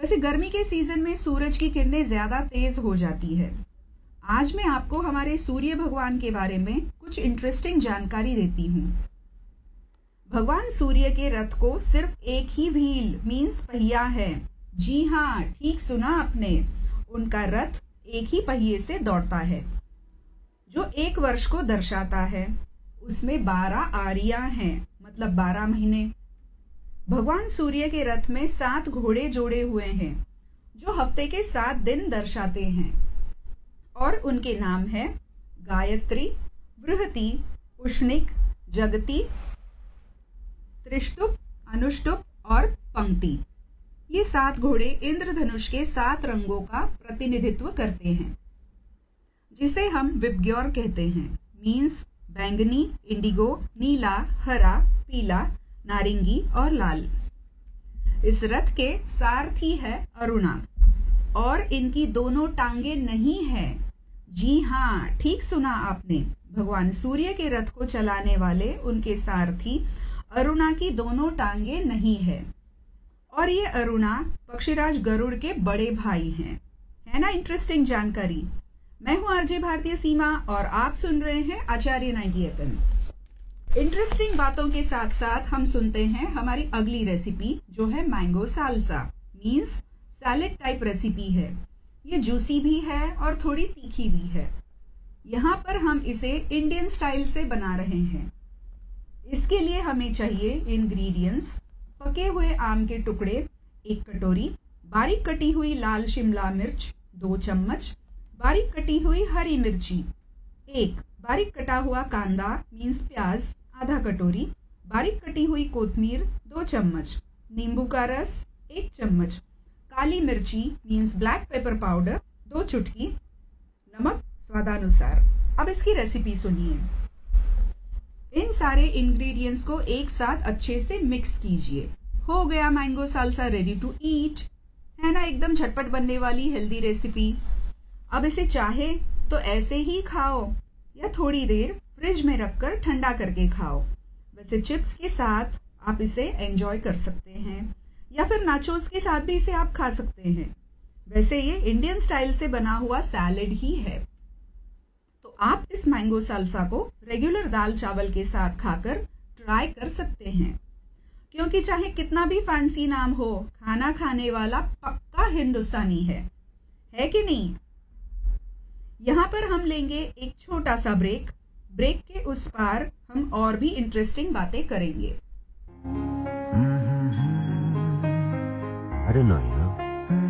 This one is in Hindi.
वैसे गर्मी के सीजन में सूरज की किरणें ज्यादा तेज हो जाती है। आज मैं आपको हमारे सूर्य भगवान के बारे में कुछ इंटरेस्टिंग जानकारी देती हूँ। भगवान सूर्य के रथ को सिर्फ एक ही व्हील मीन्स पहिया है। जी हाँ, ठीक सुना आपने। उनका रथ एक ही पहिए से दौड़ता है, जो एक वर्ष को दर्शाता है। उसमें 12 आरियां हैं, मतलब 12 महीने। भगवान सूर्य के रथ में 7 घोड़े जोड़े हुए हैं, जो हफ्ते के 7 दिन दर्शाते हैं, और उनके नाम है गायत्री, बृहति, उष्णिक, जगति, त्रिष्टुप, अनुष्टुप और पंक्ति। ये 7 घोड़े इंद्रधनुष के 7 रंगों का प्रतिनिधित्व करते हैं, जिसे हम विबग्योर कहते हैं। मीन्स बैंगनी, इंडिगो, नीला, हरा, पीला, नारंगी और लाल। इस रथ के सारथी है अरुणा, और इनकी दोनों टांगे नहीं है। जी हाँ, ठीक सुना आपने। भगवान सूर्य के रथ को चलाने वाले उनके सारथी अरुणा की दोनों टांगे नहीं है, और ये अरुणा पक्षीराज गरुड़ के बड़े भाई हैं। है ना इंटरेस्टिंग जानकारी। मैं हूं आरजे भारतीय सीमा, और आप सुन रहे हैं आचार्य 90 FM। इंटरेस्टिंग बातों के साथ साथ हम सुनते हैं हमारी अगली रेसिपी, जो है mango salsa. Means salad type recipe है। ये जूसी भी है और थोड़ी तीखी भी है। यहाँ पर हम इसे इंडियन स्टाइल से बना रहे हैं। इसके लिए हमें चाहिए इंग्रेडिएंट्स: पके हुए आम के टुकड़े 1 कटोरी, बारीक कटी हुई लाल शिमला मिर्च 2 चम्मच, बारीक कटी हुई हरी मिर्ची 1, बारीक कटा हुआ कांदा मीन्स प्याज आधा कटोरी, बारीक कटी हुई कोतमीर 2 चम्मच, नींबू का रस 1 चम्मच, काली मिर्ची मीन्स ब्लैक पेपर पाउडर 2 चुटकी, नमक स्वादानुसार। अब इसकी रेसिपी सुनिए। इन सारे इंग्रेडिएंट्स को एक साथ अच्छे से मिक्स कीजिए। हो गया mango salsa ready to eat. है ना, एकदम झटपट बनने वाली हेल्दी रेसिपी। अब इसे चाहे तो ऐसे ही खाओ, या थोड़ी देर फ्रिज में रखकर ठंडा करके खाओ। वैसे चिप्स के साथ आप इसे एंजॉय कर सकते हैं, या फिर नाचोस के साथ भी इसे आप खा सकते हैं। वैसे ये इंडियन स्टाइल से बना हुआ सैलेड ही है। तो आप इस मैंगो सालसा को रेगुलर दाल चावल के साथ खाकर ट्राई कर सकते हैं, क्योंकि चाहे कितना भी फैंसी नाम हो, खाना खाने वाला पक्का हिंदुस्तानी है कि नहीं। यहाँ पर हम लेंगे एक छोटा सा ब्रेक। ब्रेक के उस पार हम और भी इंटरेस्टिंग बातें करेंगे। अरे नहीं,